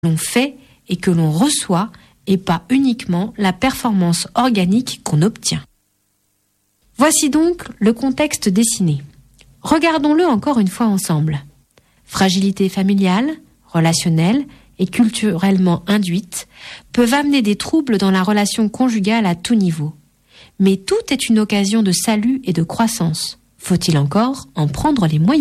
l'on fait et que l'on reçoit et pas uniquement la performance organique qu'on obtient. Voici donc le contexte dessiné. Regardons-le encore une fois ensemble. Fragilité familiale, relationnelle et culturellement induite peuvent amener des troubles dans la relation conjugale à tout niveau. Mais tout est une occasion de salut et de croissance. Faut-il encore en prendre les moyens ?